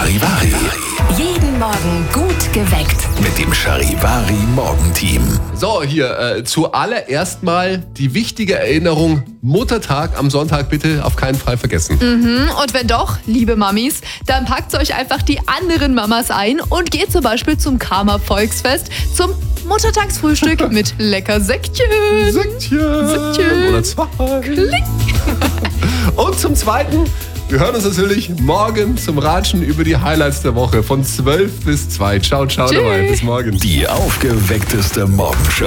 Charivari. Jeden Morgen gut geweckt. Mit dem Charivari Morgenteam. So, hier zuallererst mal die wichtige Erinnerung: Muttertag am Sonntag bitte auf keinen Fall vergessen. Und wenn doch, liebe Mamis, dann packt euch einfach die anderen Mamas ein und geht zum Beispiel zum Karma-Volksfest, zum Muttertagsfrühstück mit lecker Säckchen. Säckchen. Oder zwei. Klick. Und zum Zweiten, wir hören uns natürlich morgen zum Ratschen über die Highlights der Woche von 12 bis 2. Ciao, ciao dabei. Bis morgen. Die aufgeweckteste Morgenshow.